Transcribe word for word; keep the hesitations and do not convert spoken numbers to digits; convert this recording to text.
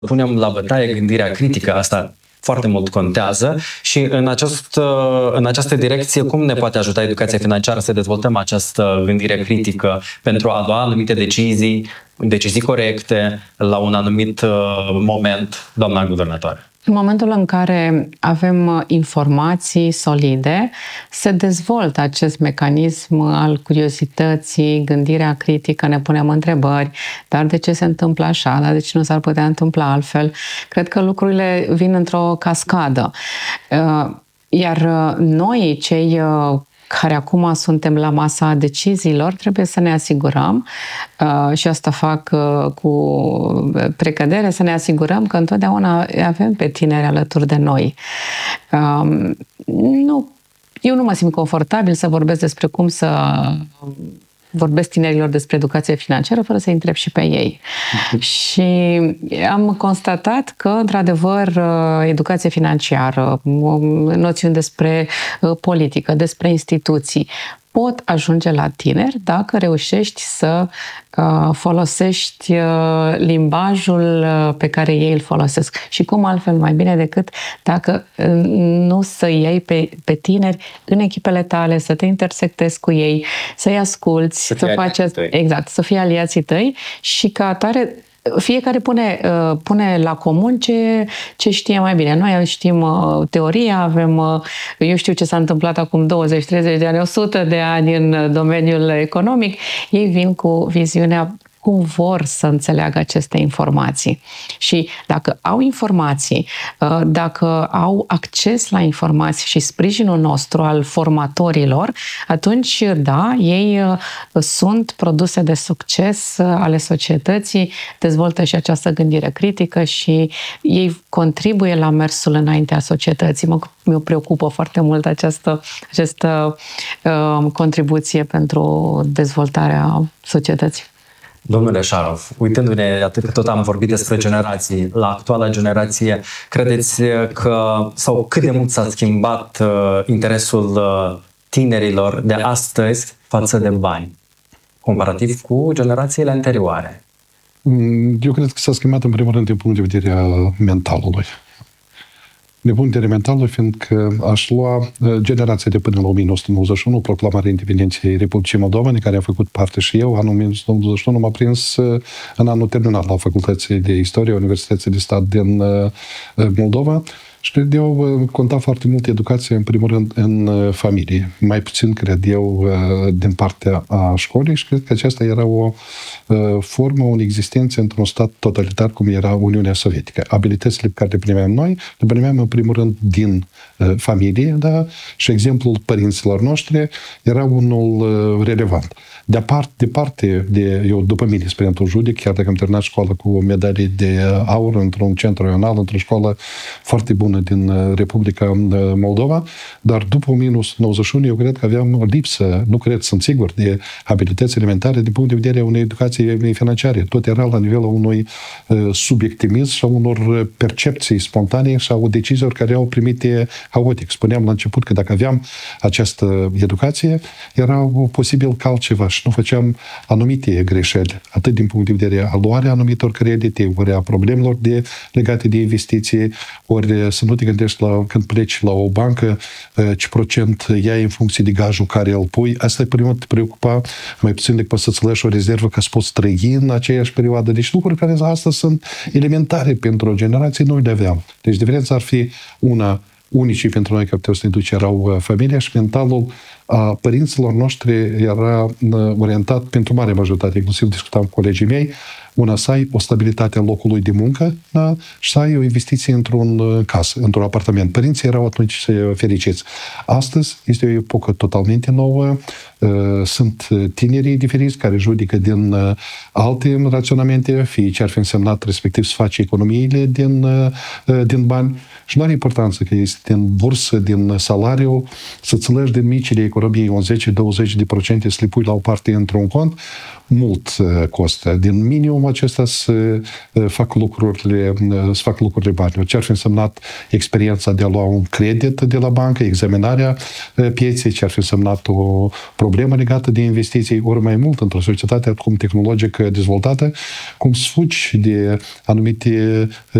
punem la bătaie gândirea critică, asta foarte mult contează și în, acest, în această direcție cum ne poate ajuta educația financiară să dezvoltăm această gândire critică pentru a lua anumite decizii, decizii corecte la un anumit moment, doamna guvernatoare? În momentul în care avem informații solide, se dezvoltă acest mecanism al curiozității, gândirea critică, ne punem întrebări, dar de ce se întâmplă așa, dar de ce nu s-ar putea întâmpla altfel? Cred că lucrurile vin într-o cascadă. Iar noi, cei care acum suntem la masa deciziilor, trebuie să ne asigurăm, uh, și asta fac uh, cu precădere, să ne asigurăm că întotdeauna avem pe tineri alături de noi. Uh, nu, eu nu mă simt confortabil să vorbesc despre cum să vorbesc tinerilor despre educație financiară fără să-i întreb și pe ei. Și am constatat că, într-adevăr, educație financiară, noțiuni despre politică, despre instituții, pot ajunge la tineri dacă reușești să folosești limbajul pe care ei îl folosesc. Și cum altfel mai bine decât dacă nu să iei pe, pe tineri în echipele tale, să te intersectezi cu ei, să-i asculți, să, să faci, exact, să fie aliații tăi și ca atare fiecare pune, pune la comun ce, ce știe mai bine. Noi știm teoria, avem, eu știu ce s-a întâmplat acum douăzeci treizeci de ani, o sută de ani în domeniul economic. Ei vin cu viziunea cum vor să înțeleagă aceste informații. Și dacă au informații, dacă au acces la informații și sprijinul nostru al formatorilor, atunci, da, ei sunt produse de succes ale societății, dezvoltă și această gândire critică și ei contribuie la mersul înaintea societății. Mă, mă preocupă foarte mult această, această uh, contribuție pentru dezvoltarea societății. Domnule Șarov, uitându-ne atât că tot am vorbit despre generații, la actuala generație, credeți că, sau cât de mult s-a schimbat uh, interesul uh, tinerilor de astăzi față de bani, comparativ cu generațiile anterioare? Eu cred că s-a schimbat în primul rând din punct de vedere al mentalului. Din punct de vedere mental, fiindcă aș lua generația de până la o mie nouă sute nouăzeci și unu, proclamarea independenței Republicii Moldova, de care am făcut parte și eu. Anul o mie nouă sute nouăzeci și unu m-a prins în anul terminat la Facultății de Istorie, Universității de Stat din Moldova. Și cred eu conta foarte mult educația, în primul rând, în familie. Mai puțin, cred eu, din partea a școlii și cred că aceasta era o formă, o existență într-un stat totalitar cum era Uniunea Sovietică. Abilitățile pe care le primeam noi, le primeam în primul rând din familie, da? Și exemplul părinților noștri era unul relevant. Departe, departe de, eu după mine, spre exemplu, judec, chiar dacă am terminat școala cu medalii de aur într-un centru regional, într-o școală foarte bună din Republica Moldova, dar după o mie nouă sute nouăzeci și unu eu cred că aveam o lipsă, nu cred, sunt sigur, de abilități elementare din punct de vedere a unei educații financiare. Tot era la nivelul unui subiectivism sau unor percepții spontane sau decizii care au primite haotic. Spuneam la început că dacă aveam această educație, era posibil ca altceva și nu făceam anumite greșeli, atât din punct de vedere a luarea anumitor credite, ori a problemelor de, legate de investiții, ori să nu te gândești la, când pleci la o bancă, ce procent iai în funcție de gajul care îl pui. Asta e primul te preocupa, mai puțin decât să-ți lași o rezervă ca să poți trăi în aceeași perioadă. Deci lucruri care astăzi sunt elementare pentru o generație, noi le aveam. Deci diferența ar fi una, unicii pentru noi care puteau să ne duce erau familia și mentalul a părinților noștri era orientat pentru mare majoritate, inclusiv discutam cu colegii mei, una să ai o stabilitate a locului de muncă, da? Și să ai o investiție într-un casă, într-un apartament. Părinții erau atunci fericiți. Astăzi este o epocă totalmente nouă, sunt tinerii diferiți care judecă din alte raționamente, fie ce ar fi însemnat respectiv să face economiile din, din bani și nu are importanță că este din bursă, din salariu, să-ți legi din micile economii un zece douăzeci de procente să le pui la o parte într-un cont, mult costă. Din minimum acesta să fac lucrurile, să fac lucrurile bani. Ce ar fi însemnat experiența de a lua un credit de la bancă, examinarea pieței, ce ar fi însemnat o problemă legată de investiții, ori mai mult într-o societate acum tehnologică dezvoltată, cum sfugi de anumite